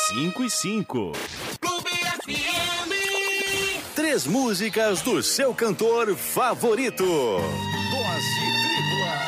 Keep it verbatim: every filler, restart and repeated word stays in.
cinco e cinco. Clube F M. Três músicas do seu cantor favorito. Dose